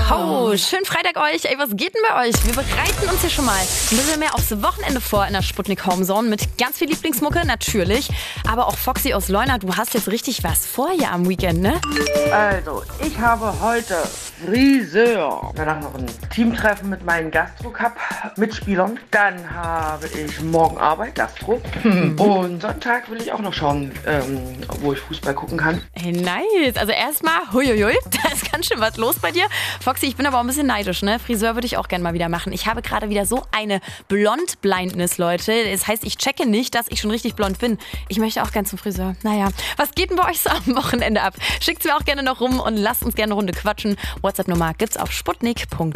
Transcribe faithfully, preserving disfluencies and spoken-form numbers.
Ho, schönen Freitag euch. Ey, was geht denn bei euch? Wir bereiten uns hier schon mal ein bisschen mehr aufs Wochenende vor in der Sputnik Homezone mit ganz viel Lieblingsmucke, natürlich. Aber auch Foxy aus Leuna, du hast jetzt richtig was vor hier am Weekend, ne? Also, ich habe heute Friseur. Danach noch ein Teamtreffen mit meinen Gastro-Cup-Mitspielern. Dann habe ich morgen Arbeit, Gastro. Und Sonntag will ich auch noch schauen, ähm, wo ich Fußball gucken kann. Hey, nice. Also erstmal, huiuiui, da ist ganz schön was los bei dir. Foxy, ich bin aber auch ein bisschen neidisch, ne? Friseur würde ich auch gerne mal wieder machen. Ich habe gerade wieder so eine Blond-Blindness, Leute. Das heißt, ich checke nicht, dass ich schon richtig blond bin. Ich möchte auch gerne zum Friseur. Naja, was geht denn bei euch so am Wochenende ab? Schickt's mir auch gerne noch rum und lasst uns gerne eine Runde quatschen. WhatsApp-Nummer gibt's auf sputnik punkt